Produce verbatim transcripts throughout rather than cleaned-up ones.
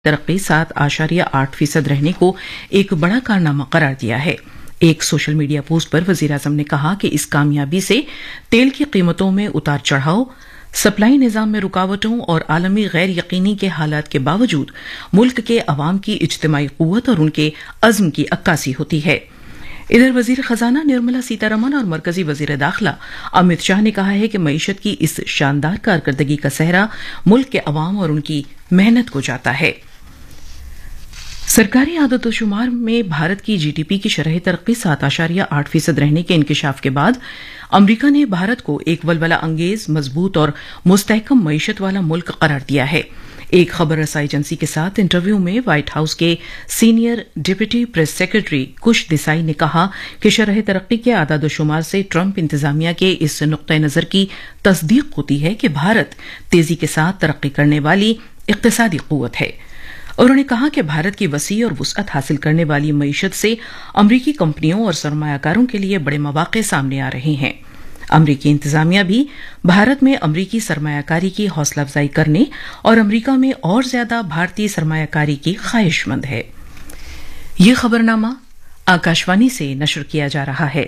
तरक्की सात आशारिया आठ फीसद रहने को एक बड़ा कारनामा करार दिया है। एक सोशल मीडिया पोस्ट पर वजीर आजम ने कहा कि इस कामयाबी से तेल की कीमतों में उतार चढ़ाव, सप्लाई निजाम में रुकावटों और आलमी गैर यकीनी के हालात के बावजूद मुल्क के अवाम की इज्तिमाई कुव्वत और उनके अज़्म की अक्कासी होती है। इधर वजीर खजाना निर्मला सीतारमण और मरकजी वजीर दाखिला अमित शाह ने कहा है कि मईशत की इस शानदार कारकर्दगी का सेहरा मुल्क के अवाम और उनकी मेहनत को जाता है। सरकारी आदतोशुमार में भारत की जीडीपी की शरह तरक्की सात आशारिया आठ फीसद रहने के इंकशाफ के बाद अमरीका ने भारत को एक वलवला अंगेज, मजबूत और मुस्तहकम मईशत वाला मुल्क करार दिया है। एक खबर रसाई एजेंसी के साथ इंटरव्यू में व्हाइट हाउस के सीनियर डिप्टी प्रेस सेक्रेटरी कुश देसाई ने कहा कि शरह तरक्की के आदादोशुमार से ट्रंप इंतजामिया के इस नुक्ता नजर की तस्दीक होती है कि भारत तेजी के साथ तरक्की करने वाली इक्तिसादी कुव्वत है। उन्होंने कहा कि भारत की वसी और वुसअत हासिल करने वाली मईशत से अमरीकी कंपनियों और सरमायाकारों के लिए बड़े मौके सामने आ रहे हैं। अमरीकी इंतजामिया भी भारत में अमरीकी सरमायाकारी की हौसला अफजाई करने और अमरीका में और ज्यादा भारतीय सरमायाकारी की ख्वाहिशमंद है। ये खबरनामा आकाशवाणी से नशर किया जा रहा है।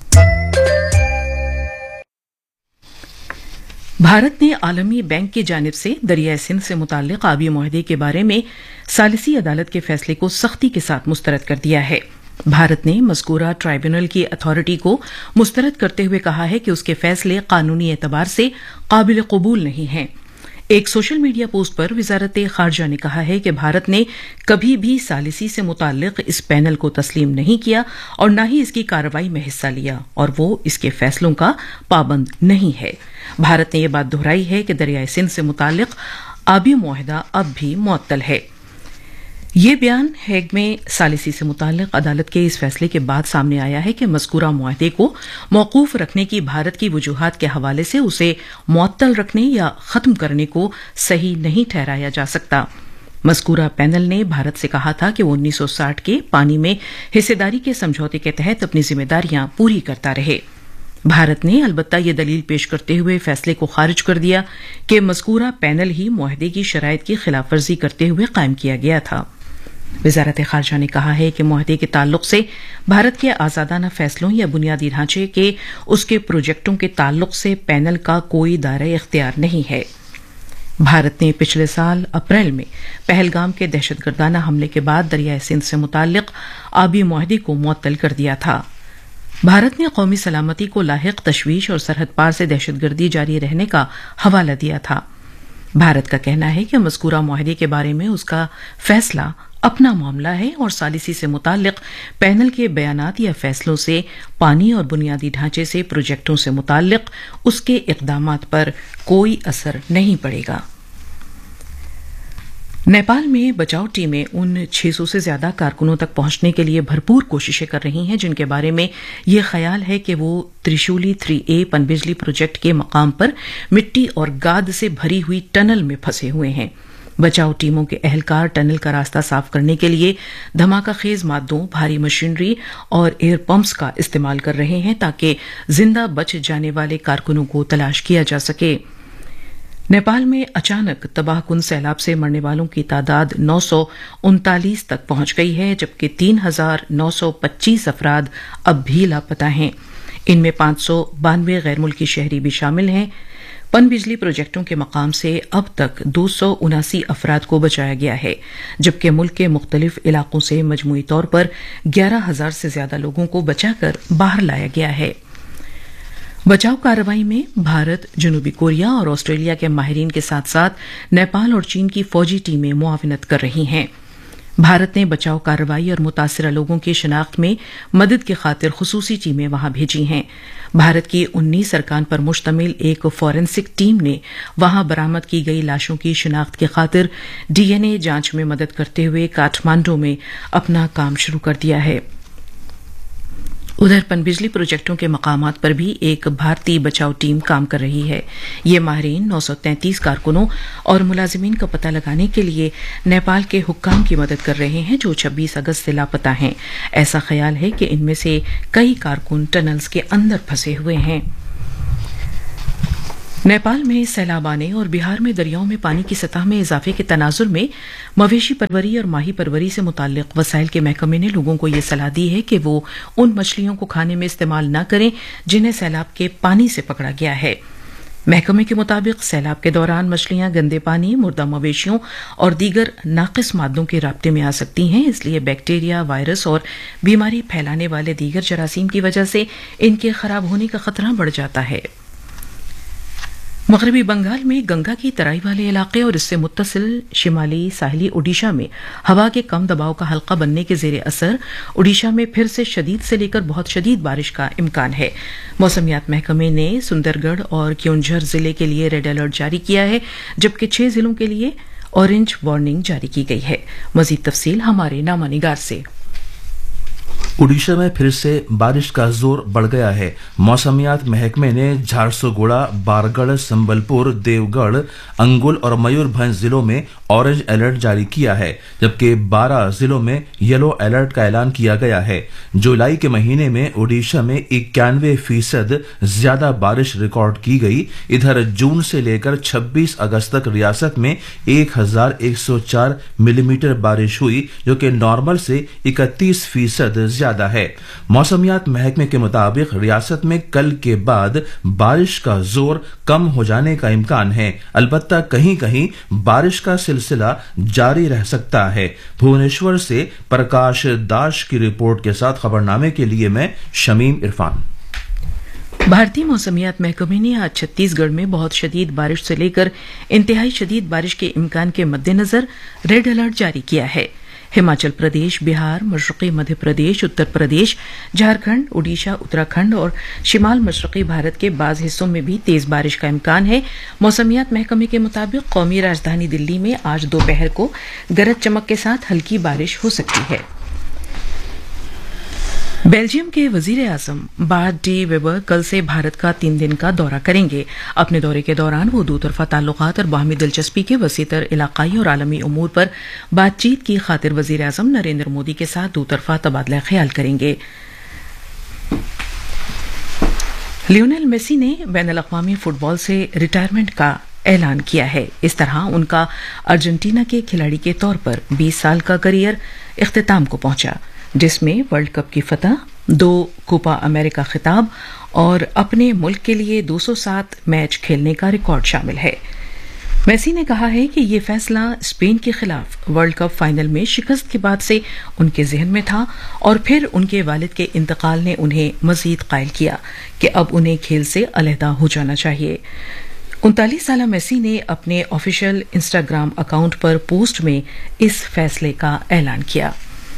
भारत ने आलमी बैंक की जानिब से दरियाए सिंध से मुताल्लिक आबी मुआहदे के बारे में सालिसी अदालत के फैसले को सख्ती के साथ मुस्तरद कर दिया है। भारत ने मज़कूरा ट्राइब्यूनल की अथॉरिटी को मुस्तरद करते हुए कहा है कि उसके फैसले कानूनी एतबार से काबिल कबूल नहीं हैं। एक सोशल मीडिया पोस्ट पर वजारत खारजा ने कहा है कि भारत ने कभी भी सालिसी से मुताल्लिक इस पैनल को तस्लीम नहीं किया और न ही इसकी कार्रवाई में हिस्सा लिया और वो इसके फैसलों का पाबंद नहीं है। भारत ने यह बात दोहराई है कि दरियाए सिंध से मुताल्लिक आबी मुआहदा अब भी मुअत्तल है। ये बयान हेग में सालिसी से मुताल्लिक अदालत के इस फैसले के बाद सामने आया है कि मज़कूरा मुआहदे को मौकूफ रखने की भारत की वजूहात के हवाले से उसे मुअत्तल रखने या खत्म करने को सही नहीं ठहराया जा सकता। मज़कूरा पैनल ने भारत से कहा था कि वो उन्नीस सौ साठ के पानी में हिस्सेदारी के समझौते के तहत अपनी जिम्मेदारियां पूरी करता रहे। भारत ने अलबत्ता ये दलील पेश करते हुए फैसले को खारिज कर दिया कि मज़कूरा पैनल ही मुआहदे की शराइत की खिलाफ वर्जी करते हुए कायम किया गया था। वजारत खारजा ने कहा है कि मुआहदे के ताल्लुक से भारत के आजादाना फैसलों या बुनियादी ढांचे के उसके प्रोजेक्टों के ताल्लुक से पैनल का कोई दायरा इख्तियार नहीं है। भारत ने पिछले साल अप्रैल में पहलगाम के दहशतगर्दाना हमले के बाद दरियाए सिंध से मुताल्लिक आबी मुआहदे को मुअत्तल कर दिया था। भारत ने कौमी सलामती को लाहिक तशवीश और सरहद पार से दहशतगर्दी जारी रहने का हवाला दिया था। भारत का कहना है कि मज़कूरा मुआहदे के बारे में उसका फैसला अपना मामला है और सालिसी से मुताल्लिक पैनल के बयानात या फैसलों से पानी और बुनियादी ढांचे से प्रोजेक्टों से मुताल्लिक उसके इक़दामात पर कोई असर नहीं पड़ेगा। नेपाल में बचाव टीमें उन छह सौ से ज्यादा कारकुनों तक पहुंचने के लिए भरपूर कोशिशें कर रही हैं जिनके बारे में ये ख्याल है कि वो त्रिशूली थ्री ए पनबिजली प्रोजेक्ट के मकाम पर मिट्टी और गाद से भरी हुई टनल में फंसे हुए हैं। बचाव टीमों के अहलकार टनल का रास्ता साफ करने के लिए धमाका खेज मादों, भारी मशीनरी और एयर पंप्स का इस्तेमाल कर रहे हैं ताकि जिंदा बच जाने वाले कारकुनों को तलाश किया जा सके। नेपाल में अचानक तबाहकुन सैलाब से मरने वालों की तादाद नौ सौ उनतालीस तक पहुंच गई है, जबकि तीन हजार नौ सौ पच्चीस अफराद अब भी लापता हैं। इनमें पांच सौ बानवे गैर मुल्की शहरी भी शामिल हैं। पनबिजली प्रोजेक्टों के मकाम से अब तक दो सौ उनासी अफराद को बचाया गया है, जबकि मुल्क के मुख्तलिफ इलाकों से मजमूई तौर पर ग्यारह हजार से ज्यादा लोगों को बचाकर बाहर लाया गया है। बचाव कार्रवाई में भारत, जनूबी कोरिया और ऑस्ट्रेलिया के माहिरीन के साथ साथ नेपाल और चीन की फौजी टीमें मुआविनत कर रही हैं। भारत ने बचाव कार्रवाई और मुतासिरा लोगों की शिनाख्त में मदद की खातिर खुसूसी टीमें वहां भेजी हैं। भारत की उन्नीस अरकान पर मुश्तमिल एक फॉरेंसिक टीम ने वहां बरामद की गई लाशों की शिनाख्त की खातिर डीएनए जांच में मदद करते हुए काठमांडू में अपना काम शुरू कर दिया है। उधर पनबिजली प्रोजेक्टों के मकामात पर भी एक भारतीय बचाव टीम काम कर रही है। ये माहिरीन नौ सौ तैंतीस कारकुनों और मुलाजिमीन का पता लगाने के लिए नेपाल के हुक्काम की मदद कर रहे हैं जो छब्बीस अगस्त से लापता हैं। ऐसा ख्याल है कि इनमें से कई कारकुन टनल्स के अंदर फंसे हुए हैं। نیپال میں سیلاب آنے اور بہار میں دریاؤں میں پانی کی سطح میں اضافے کے تناظر میں مویشی پروری اور ماہی پروری سے متعلق وسائل کے محکمے نے لوگوں کو یہ صلاح دی ہے کہ وہ ان مچھلیوں کو کھانے میں استعمال نہ کریں جنہیں سیلاب کے پانی سے پکڑا گیا ہے۔ محکمے کے مطابق سیلاب کے دوران مچھلیاں گندے پانی، مردہ مویشیوں اور دیگر ناقص مادوں کے رابطے میں آ سکتی ہیں، اس لیے بیکٹیریا، وائرس اور بیماری پھیلانے والے دیگر جراثیم کی وجہ سے ان کے خراب ہونے کا خطرہ بڑھ جاتا ہے۔ مغربی بنگال میں گنگا کی ترائی والے علاقے اور اس سے متصل شمالی ساحلی اوڈیشہ میں ہوا کے کم دباؤ کا حلقہ بننے کے زیر اثر اوڈیشہ میں پھر سے شدید سے لے کر بہت شدید بارش کا امکان ہے۔ موسمیات محکمے نے سندر گڑھ اور کیونجھر ضلع کے لیے ریڈ الرٹ جاری کیا ہے، جبکہ چھ ضلعوں کے لیے اورنج وارننگ جاری کی گئی ہے۔ مزید تفصیل ہمارے نامہ نگار سے۔ اوڈیشہ میں پھر سے بارش کا زور بڑھ گیا ہے۔ موسمیات محکمے نے جھارسوگوڑا، بارگڑھ، سنبل پور، دیو گڑھ، انگول اور میور بھنج ضلعوں میں اورنج الرٹ جاری کیا ہے، جبکہ بارہ ضلعوں میں یلو الرٹ کا اعلان کیا گیا ہے۔ جولائی کے مہینے میں اوڈیشہ میں اکیانوے فیصد زیادہ بارش ریکارڈ کی گئی۔ ادھر جون سے لے کر چھبیس اگست تک ریاست میں ایک ہزار ایک سو چار ملی میٹر بارش ہوئی، جو کہ نارمل سے اکتیس فیصد زیادہ ہے۔ موسمیات محکمے کے مطابق ریاست میں کل کے بعد بارش کا زور کم ہو جانے کا امکان ہے، البتہ کہیں کہیں بارش کا سلسلہ جاری رہ سکتا ہے۔ بھونیشور سے پرکاش داش کی رپورٹ کے ساتھ خبرنامے کے لیے میں شمیم عرفان۔ بھارتی موسمیات محکمے نے آج چھتیس گڑھ میں بہت شدید بارش سے لے کر انتہائی شدید بارش کے امکان کے مد نظر ریڈ الرٹ جاری کیا ہے۔ ہماچل پردیش، بہار، مشرقی مدھیہ پردیش، اتر پردیش، جھارکھنڈ، اوڈیشہ، اتراکھنڈ اور شمال مشرقی بھارت کے بعض حصوں میں بھی تیز بارش کا امکان ہے۔ موسمیات محکمے کے مطابق قومی راجدھانی دلی میں آج دوپہر کو گرج چمک کے ساتھ ہلکی بارش ہو سکتی ہے۔ بیلجیم کے وزیر اعظم بارٹ ڈی ویبر کل سے بھارت کا تین دن کا دورہ کریں گے۔ اپنے دورے کے دوران وہ دو طرفہ تعلقات اور باہمی دلچسپی کے وسیع تر علاقائی اور عالمی امور پر بات چیت کی خاطر وزیر اعظم نریندر مودی کے ساتھ دو طرفہ تبادلہ خیال کریں گے۔ لیونل میسی نے بین الاقوامی فٹ بال سے ریٹائرمنٹ کا اعلان کیا ہے۔ اس طرح ان کا ارجنٹینا کے کھلاڑی کے طور پر بیس سال کا کیریئر اختتام کو پہنچا، جس میں ورلڈ کپ کی فتح، دو کوپا امریکہ خطاب اور اپنے ملک کے لیے دو سو سات میچ کھیلنے کا ریکارڈ شامل ہے۔ میسی نے کہا ہے کہ یہ فیصلہ اسپین کے خلاف ورلڈ کپ فائنل میں شکست کے بعد سے ان کے ذہن میں تھا اور پھر ان کے والد کے انتقال نے انہیں مزید قائل کیا کہ اب انہیں کھیل سے علیحدہ ہو جانا چاہیے۔ انتالیس سالہ میسی نے اپنے آفیشیل انسٹاگرام اکاؤنٹ پر پوسٹ میں اس فیصلے کا اعلان کیا۔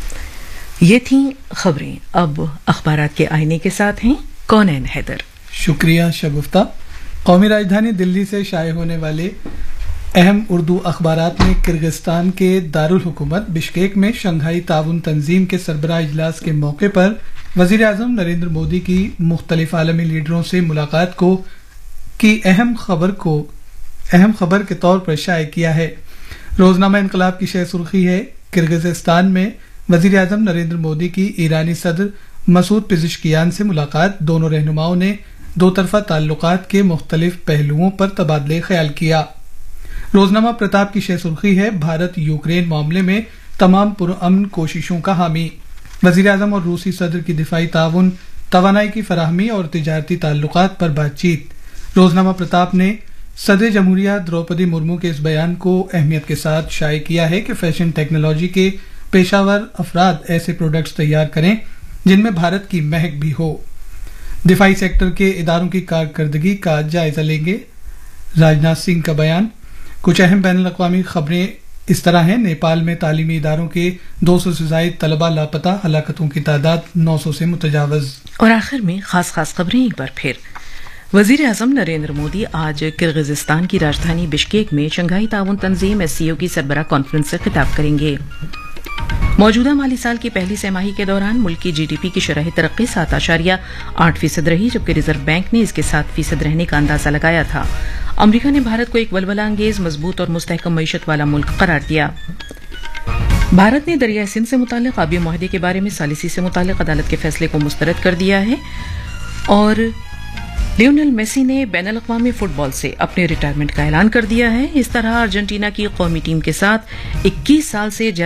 یہ تھیں خبریں۔ اب اخبارات کے آئینے کے ساتھ ہیں کونین حیدر۔ شکریہ شگفتہ۔ قومی راجدھانی دلی سے شائع ہونے والے اہم اردو اخبارات میں کرغزستان کے دارالحکومت بشکیک میں شنگھائی تعاون تنظیم کے سربراہ اجلاس کے موقع پر وزیر اعظم نریندر مودی کی مختلف عالمی لیڈروں سے ملاقات کو کی اہم خبر کو اہم خبر کے طور پر شائع کیا ہے۔ روزنامہ انقلاب کی شہ سرخی ہے، کرغزستان میں وزیر اعظم نریندر مودی کی ایرانی صدر مسعود پزشکیان سے ملاقات، دونوں رہنماؤں نے دو طرفہ تعلقات کے مختلف پہلوؤں پر تبادلہ خیال کیا۔ روزنامہ پرتاپ کی شہ سرخی ہے، بھارت یوکرین معاملے میں تمام پرامن کوششوں کا حامی، وزیر اعظم اور روسی صدر کی دفاعی تعاون، توانائی کی فراہمی اور تجارتی تعلقات پر بات چیت۔ روزنامہ پرتاپ نے صدر جمہوریہ دروپدی مرمو کے اس بیان کو اہمیت کے ساتھ شائع کیا ہے کہ فیشن ٹیکنالوجی کے پیشہ ور افراد ایسے پروڈکٹس تیار کریں جن میں بھارت کی مہک بھی ہو۔ دفاعی سیکٹر کے اداروں کی کارکردگی کا جائزہ لیں گے، راجناتھ سنگھ کا بیان۔ کچھ اہم بین الاقوامی خبریں اس طرح ہیں، نیپال میں تعلیمی اداروں کے دو سو سے زائد طلبہ لاپتہ، ہلاکتوں کی تعداد نو سو سے متجاوز۔ اور آخر میں خاص خاص خبریں ایک بار پھر۔ وزیر اعظم نریندر مودی آج کرغزستان کی راجدھانی بشکیک میں شنگھائی تعاون تنظیم ایس سی او کی سربراہ کانفرنس سے خطاب کریں گے۔ موجودہ مالی سال کی پہلی سہ ماہی کے دوران ملک کی جی ڈی پی کی شرح ترقی سات اشاریہ آٹھ فیصد رہی، جبکہ ریزرو بینک نے اس کے سات فیصد رہنے کا اندازہ لگایا تھا۔ امریکہ نے بھارت کو ایک ولولہ انگیز، مضبوط اور مستحکم معیشت والا ملک قرار دیا۔ بھارت نے دریائے سندھ سے متعلق آبی معاہدے کے بارے میں ثالثی سے متعلق عدالت کے فیصلے کو مسترد کر دیا ہے، اور लियोनेल मेसी ने बैनुल अक़वामी फुटबॉल से अपने रिटायरमेंट का ऐलान कर दिया है। इस तरह अर्जेंटीना की कौमी टीम के साथ इक्कीस साल से